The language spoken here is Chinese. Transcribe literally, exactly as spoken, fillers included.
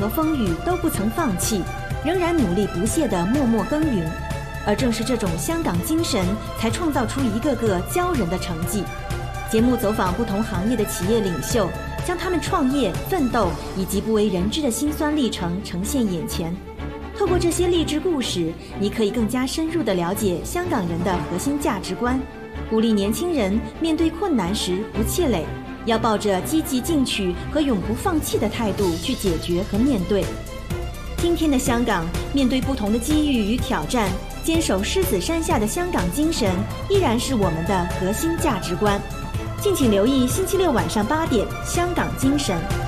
和风雨都不曾放弃，仍然努力不懈地默默耕耘。而正是这种香港精神，才创造出一个个骄人的成绩。节目走访不同行业的企业领袖，将他们创业、奋斗以及不为人知的辛酸历程呈现眼前。透过这些励志故事，你可以更加深入地了解香港人的核心价值观，鼓励年轻人面对困难时不气馁，要抱着积极进取和永不放弃的态度去解决和面对。今天的香港，面对不同的机遇与挑战，坚守狮子山下的香港精神依然是我们的核心价值观。敬请留意星期六晚上八点《香港精神》。